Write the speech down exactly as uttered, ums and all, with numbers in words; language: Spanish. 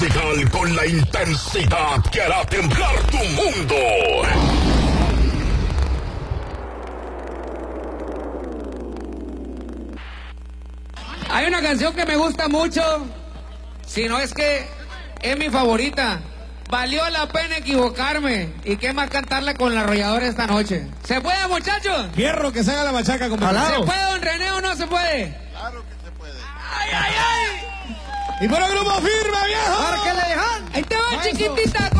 Con la intensidad que hará temblar tu mundo. Hay una canción que me gusta mucho, si no es que es mi favorita. Valió la pena equivocarme. ¿Y qué más cantarla con la arrolladora esta noche? ¿Se puede, muchachos? Fierro que se haga la machaca con ¿Se puede, don René, o no se puede? Claro que se puede. ¡Ay, ay, ay! Y por el grupo firme, viejo. Ahora que le dejan. Ahí te va, chiquitita.